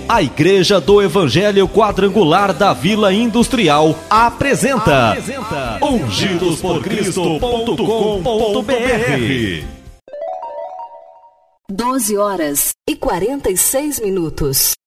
A Igreja do Evangelho Quadrangular da Vila Industrial apresenta ungidosporcristo.com.br. 12 horas e 46 minutos.